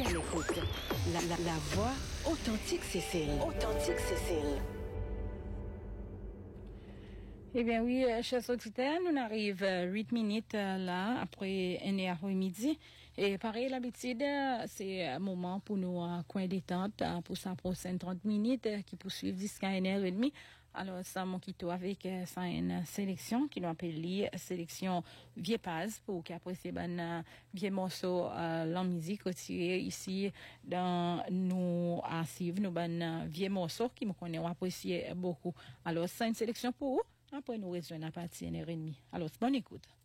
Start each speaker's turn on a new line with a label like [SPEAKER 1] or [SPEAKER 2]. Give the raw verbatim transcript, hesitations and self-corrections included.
[SPEAKER 1] restez à l'écoute. La, la, la voix authentique Cécile. Authentique Cécile.
[SPEAKER 2] Eh bien oui, euh, chers auditeurs, nous arrivons euh, huit minutes euh, là, après une heure après-midi. Et pareil, l'habitude, euh, c'est un moment pour nous, euh, coin détente, euh, pour sa prochaine trente minutes, euh, qui poursuivent jusqu'à une heure et demie. Alors, ça, mon quito avec euh, ça, une sélection qui nous appelle sélection Vieux Paz, pour qu'apprécier ben, euh, vieux morceaux, euh, la musique retirée ici dans nos archives, nous ben, euh, vieux morceaux qui me connaissent, apprécier beaucoup. Alors, c'est une sélection pour vous. Après, nous rejoignons à partir d'une heure et demie. Alors, bonne écoute.